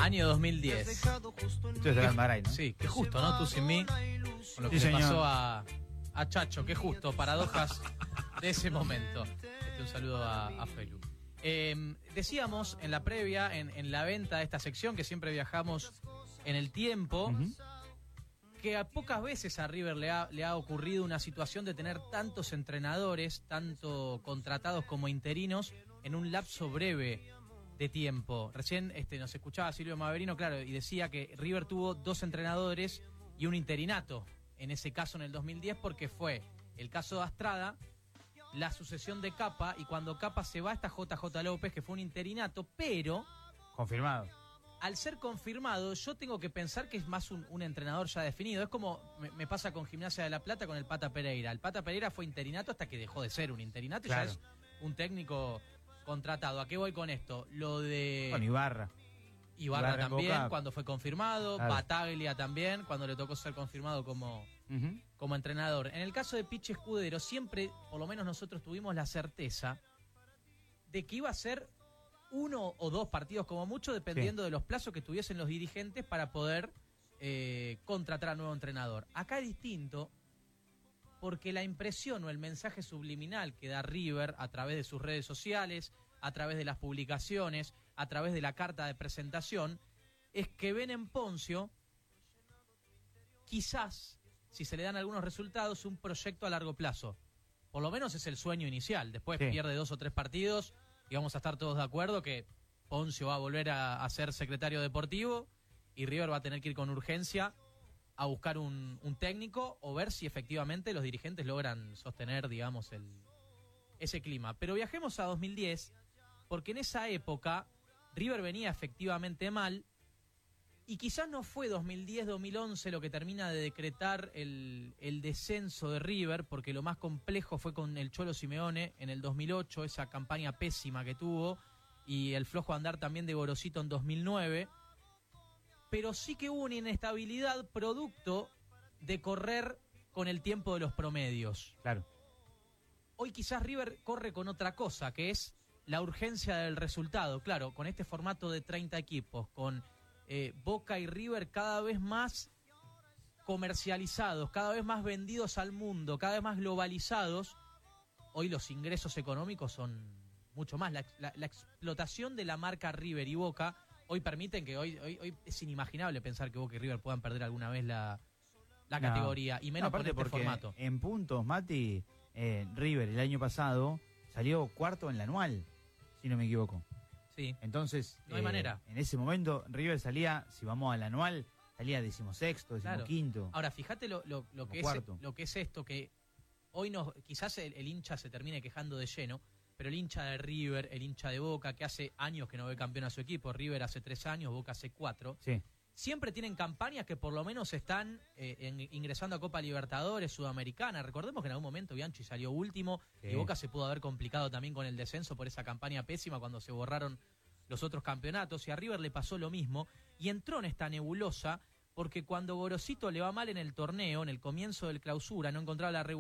Año 2010. Esto es de Almaray, ¿no? Sí, qué justo, ¿no? Tú sin mí. Con lo que Sí, le señor. pasó a Chacho, qué justo. Paradojas de ese momento. Un saludo a Felu. Decíamos en la previa, en la venta de esta sección, que siempre viajamos en el tiempo, que a pocas veces a River le ha ocurrido una situación de tener tantos entrenadores, tanto contratados como interinos, en un lapso breve de tiempo. Recién nos escuchaba Silvio Maverino, claro, y decía que River tuvo 2 entrenadores y un interinato, en ese caso en el 2010, porque fue el caso de Astrada, la sucesión de Capa, y cuando Capa se va está JJ López, que fue un interinato, pero Confirmado. al ser confirmado, yo tengo que pensar que es más un entrenador ya definido. Es como me pasa con Gimnasia de La Plata con el Pata Pereira. El Pata Pereira fue interinato hasta que dejó de ser un interinato, Claro. y ya es un técnico contratado. ¿A qué voy con esto? Lo de Con Ibarra. Ibarra Ibarra en también, Boca. cuando fue confirmado. Claro. Bataglia también, cuando le tocó ser confirmado como entrenador. En el caso de Pichi Escudero, siempre, por lo menos nosotros tuvimos la certeza de que iba a ser 1 o 2 partidos como mucho, dependiendo de los plazos que tuviesen los dirigentes para poder contratar a nuevo entrenador. Acá es distinto, porque la impresión o el mensaje subliminal que da River a través de sus redes sociales, a través de las publicaciones, a través de la carta de presentación, es que ven en Poncio, quizás, si se le dan algunos resultados, un proyecto a largo plazo. Por lo menos es el sueño inicial. Después pierde 2 o 3 partidos y vamos a estar todos de acuerdo que Poncio va a volver a ser secretario deportivo y River va a tener que ir con urgencia a buscar un técnico o ver si efectivamente los dirigentes logran sostener, digamos, ese clima. Pero viajemos a 2010, porque en esa época River venía efectivamente mal, y quizás no fue 2010-2011 lo que termina de decretar el descenso de River, porque lo más complejo fue con el Cholo Simeone en el 2008, esa campaña pésima que tuvo, y el flojo andar también de Gorosito en 2009. Pero sí que hubo una inestabilidad producto de correr con el tiempo de los promedios. Claro. Hoy quizás River corre con otra cosa, que es la urgencia del resultado. Claro, con este formato de 30 equipos, con Boca y River cada vez más comercializados, cada vez más vendidos al mundo, cada vez más globalizados, hoy los ingresos económicos son mucho más. La explotación de la marca River y Boca hoy permiten que hoy es inimaginable pensar que Boca y River puedan perder alguna vez la categoría, y menos con este formato. En puntos, Mati, River el año pasado salió cuarto en la anual, si no me equivoco. Sí. Entonces, no hay manera. En ese momento River salía, si vamos al anual, salía 16º, 15º. Claro. Ahora, fíjate lo que es esto, que hoy quizás el hincha se termine quejando de lleno, pero el hincha de River, el hincha de Boca, que hace años que no ve campeón a su equipo, River hace 3 años, Boca hace 4, siempre tienen campañas que por lo menos están ingresando a Copa Libertadores, Sudamericana. Recordemos que en algún momento Bianchi salió último, y Boca se pudo haber complicado también con el descenso por esa campaña pésima cuando se borraron los otros campeonatos, y a River le pasó lo mismo, y entró en esta nebulosa porque cuando Gorosito le va mal en el torneo, en el comienzo del clausura, no encontraba la regularidad.